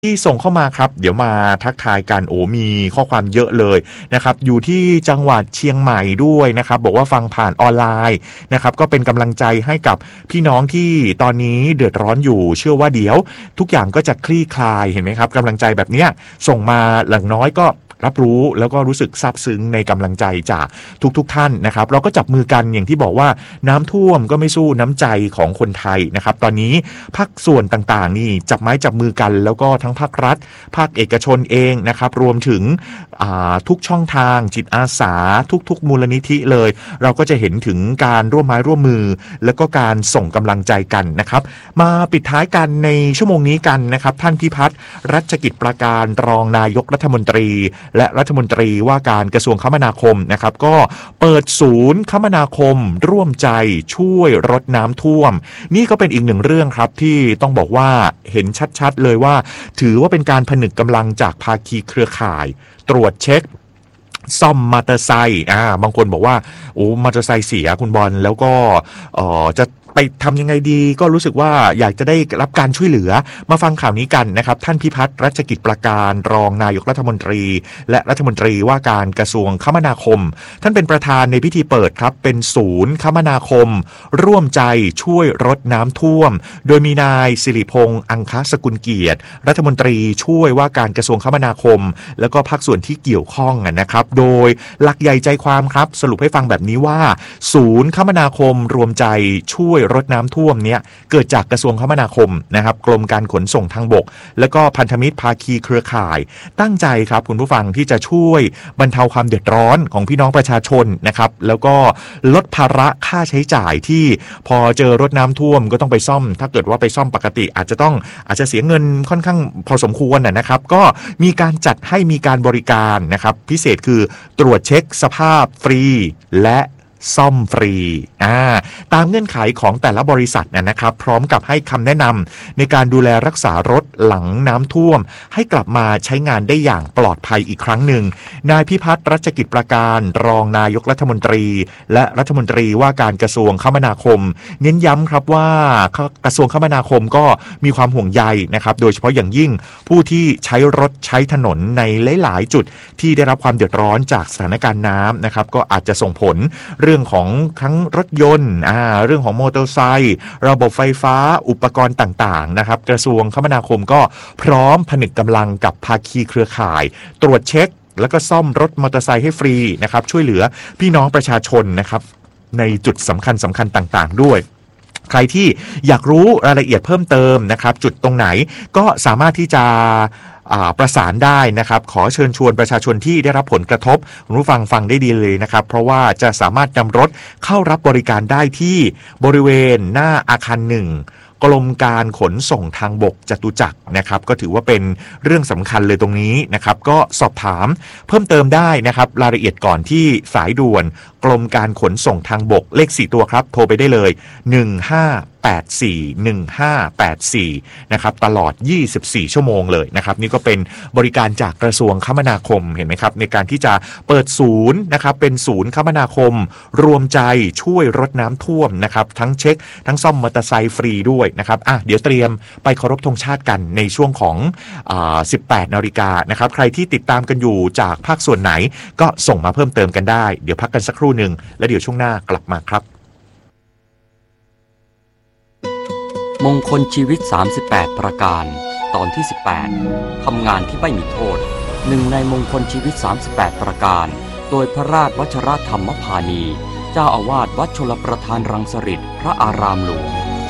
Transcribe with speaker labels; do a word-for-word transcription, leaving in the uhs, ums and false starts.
Speaker 1: ที่ส่งเข้ามาครับเดี๋ยวมาทักทายกันโอ้มีข้อความเยอะเลยนะครับอยู่ที่จังหวัดเชียงใหม่ด้วยนะครับบอกว่าฟังผ่านออนไลน์นะครับก็เป็นกำลังใจให้กับพี่น้องที่ตอนนี้เดือดร้อนอยู่เชื่อว่าเดี๋ยวทุกอย่างก็จะคลี่คลายเห็นไหมครับกำลังใจแบบเนี้ยส่งมาหลังน้อยก็รับรู้แล้วก็รู้สึกซาบซึ้งในกำลังใจจากทุกๆ ท, ท่านนะครับเราก็จับมือกันอย่างที่บอกว่าน้ำท่วมก็ไม่สู้น้ำใจของคนไทยนะครับตอนนี้ภาคส่วนต่างๆนี่จับไม้จับมือกันแล้วก็ทั้งภาครัฐภาคเอกชนเองนะครับรวมถึงทุกช่องทางจิตอาสาทุกๆมูลนิธิเลยเราก็จะเห็นถึงการร่วมไม้ร่วมมือแล้วก็การส่งกำลังใจกันนะครับมาปิดท้ายกันในชั่วโมงนี้กันนะครับท่านพิพัฒน์รัชกิจประการรองนายกรัฐมนตรีและรัฐมนตรีว่าการกระทรวงคมนาคมนะครับก็เปิดศูนย์คมนาคมร่วมใจช่วยรดน้ำท่วมนี่ก็เป็นอีกหนึ่งเรื่องครับที่ต้องบอกว่าเห็นชัดๆเลยว่าถือว่าเป็นการผนึกกำลังจากภาคีเครือข่ายตรวจเช็คซ่อมมอเตอร์ไซค์อ่าบางคนบอกว่าโอ้มอเตอร์ไซค์เสียคุณบอลแล้วก็เอ่อจะไปทำยังไงดีก็รู้สึกว่าอยากจะได้รับการช่วยเหลือมาฟังข่าวนี้กันนะครับท่านพิพัฒน์รัชกิจประการรองนายกรัฐมนตรีและรัฐมนตรีว่าการกระทรวงคมนาคมท่านเป็นประธานในพิธีเปิดครับเป็นศูนย์คมนาคมร่วมใจช่วยรดน้ำท่วมโดยมีนายสิริพงษ์อังคสกุลเกียรติรัฐมนตรีช่วยว่าการกระทรวงคมนาคมแล้วก็ภาคส่วนที่เกี่ยวข้องนะครับโดยหลักใหญ่ใจความครับสรุปให้ฟังแบบนี้ว่าศูนย์คมนาคมรวมใจช่วยรดน้ำท่วมเนี่ยเกิดจากกระทรวงคมนาคมนะครับกรมการขนส่งทางบกแล้วก็พันธมิตรภาคีเครือข่ายตั้งใจครับคุณผู้ฟังที่จะช่วยบรรเทาความเดือดร้อนของพี่น้องประชาชนนะครับแล้วก็ลดภาระค่าใช้จ่ายที่พอเจอรถน้ำท่วมก็ต้องไปซ่อมถ้าเกิดว่าไปซ่อมปกติอาจจะต้องอาจจะเสียเงินค่อนข้างพอสมควรนะครับก็มีการจัดให้มีการบริการนะครับพิเศษคือตรวจเช็คสภาพฟรีและซ่อมฟรีอ่าตามเงื่อนไขของแต่ละบริษัทนะครับพร้อมกับให้คำแนะนำในการดูแลรักษารถหลังน้ำท่วมให้กลับมาใช้งานได้อย่างปลอดภัยอีกครั้งหนึ่งนายพิพัฒน์รัชกิจประการรองนายกรัฐมนตรีและรัฐมนตรีว่าการกระทรวงคมนาคมเน้นย้ำครับว่ากระทรวงคมนาคมก็มีความห่วงใยนะครับโดยเฉพาะอย่างยิ่งผู้ที่ใช้รถใช้ถนนในหลายๆจุดที่ได้รับความเดือดร้อนจากสถานการณ์น้ำนะครับก็อาจจะส่งผลเรื่องของทั้งรถยนต์อ่าเรื่องของมอเตอร์ไซค์ระบบไฟฟ้าอุปกรณ์ต่างๆนะครับกระทรวงคมนาคมก็พร้อมผนึกกำลังกับภาคีเครือข่ายตรวจเช็คแล้วก็ซ่อมรถมอเตอร์ไซค์ให้ฟรีนะครับช่วยเหลือพี่น้องประชาชนนะครับในจุดสำคัญสำคัญต่างๆด้วยใครที่อยากรู้รายละเอียดเพิ่มเติมนะครับจุดตรงไหนก็สามารถที่จะประสานได้นะครับขอเชิญชวนประชาชนที่ได้รับผลกระทบคุณผู้ฟังฟังได้ดีเลยนะครับเพราะว่าจะสามารถนำรถเข้ารับบริการได้ที่บริเวณหน้าอาคารหนึ่งกรมการขนส่งทางบกจตุจักรนะครับก็ถือว่าเป็นเรื่องสำคัญเลยตรงนี้นะครับก็สอบถามเพิ่มเติมได้นะครับรายละเอียดก่อนที่สายด่วนกรมการขนส่งทางบกเลขสี่ตัวครับโทรไปได้เลยหนึ่งห้าแปดสี่ หนึ่งห้าแปดสี่นะครับตลอดยี่สิบสี่ชั่วโมงเลยนะครับนี่ก็เป็นบริการจากกระทรวงคมนาคมเห็นไหมครับในการที่จะเปิดศูนย์นะครับเป็นศูนย์คมนาคมรวมใจช่วยรดน้ำท่วมนะครับทั้งเช็คทั้งซ่อมมอเตอร์ไซค์ฟรีด้วยนะครับอ่ะเดี๋ยวเตรียมไปเคารพธงชาติกันในช่วงของอ่าสิบแปดนาฬิกานะครับใครที่ติดตามกันอยู่จากภาคส่วนไหนก็ส่งมาเพิ่มเติมกันได้เดี๋ยวพักกันสักครู่หนึ่งแล้วเดี๋ยวช่วงหน้ากลับมาครับ
Speaker 2: มงคลชีวิตสามสิบแปดประการตอนที่สิบแปดทำงานที่ไม่มีโทษหนึ่งในมงคลชีวิตสามสิบแปดประการโดยพระราชวชรธรรมพานีเจ้าอาวาสวัดชลประทานรังสฤษพระอารามหลวง